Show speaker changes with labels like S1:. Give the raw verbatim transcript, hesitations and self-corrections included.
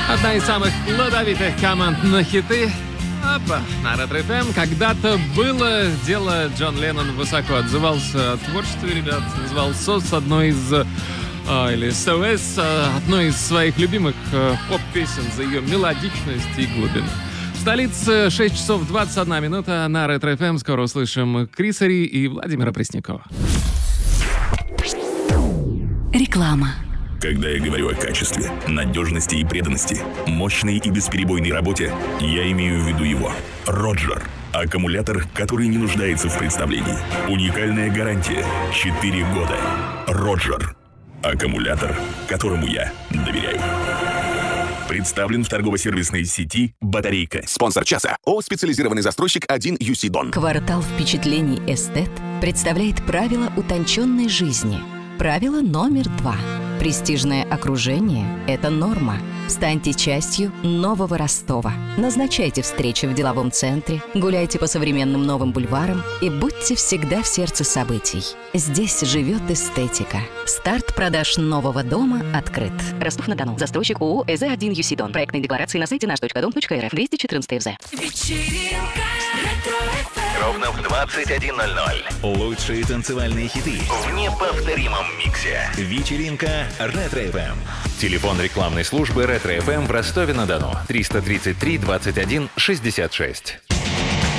S1: Одна из самых плодовитых команд на хиты. Опа, на Ретро эф эм. Когда-то было дело, Джон Леннон высоко отзывался о творчестве ребят, называл сос одной из, а, или эс о эс, одной из своих любимых а, поп-песен за ее мелодичность и глубину. В столице шесть часов двадцать одна минута на Ретро эф эм. Скоро услышим Криса Ри и Владимира Преснякова.
S2: Реклама.
S3: Когда я говорю о качестве, надежности и преданности, мощной и бесперебойной работе, я имею в виду его. Роджер. Аккумулятор, который не нуждается в представлении. Уникальная гарантия. четыре года. Роджер. Аккумулятор, которому я доверяю. Представлен в торгово-сервисной сети «Батарейка».
S4: Спонсор часа ООО «Специализированный застройщик один ю си Дон».
S2: Квартал впечатлений «Эстет» представляет правила утонченной жизни. Правило номер два. Престижное окружение – это норма. Станьте частью нового Ростова. Назначайте встречи в деловом центре, гуляйте по современным новым бульварам и будьте всегда в сердце событий. Здесь живет эстетика. Старт продаж нового дома открыт. Ростов-на-Дону. Застройщик ООО «ЭЗ один ю си Дон». Проектные декларации на сайте наш точка дом точка эр эф. двести четырнадцать ЭФЗ.
S5: Вечеринка Ретро-эф эм.
S6: Ровно в двадцать один ноль ноль.
S7: Лучшие танцевальные хиты
S6: В неповторимом миксе.
S7: Вечеринка Ретро эф эм.
S8: Телефон рекламной службы Ретро эф эм в Ростове-на-Дону. триста тридцать три двадцать один шестьдесят шесть.